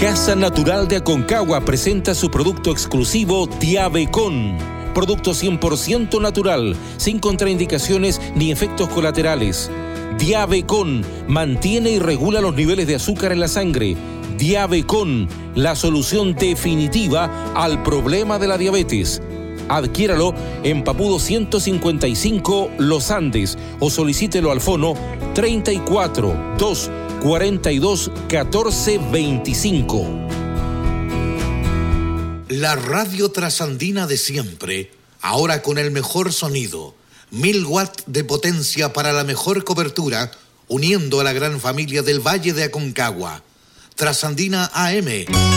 Casa Natural de Aconcagua presenta su producto exclusivo Diabecon. Producto 100% natural, sin contraindicaciones ni efectos colaterales. Diabecon mantiene y regula los niveles de azúcar en la sangre. Diabecon, la solución definitiva al problema de la diabetes. Adquiéralo en Papudo 155 Los Andes o solicítelo al fono 34 2 42 14 25. La radio trasandina de siempre, ahora con el mejor sonido, 1000 watts de potencia para la mejor cobertura, uniendo a la gran familia del Valle de Aconcagua. Trasandina AM.